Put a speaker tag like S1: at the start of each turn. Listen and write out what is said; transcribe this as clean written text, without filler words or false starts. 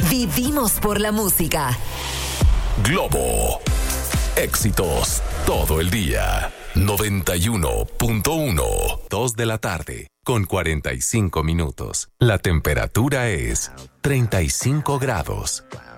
S1: Vivimos por la música.
S2: Globo. Éxitos todo el día. 91.1. 2 de la tarde con 45 minutos. La temperatura es 35 grados.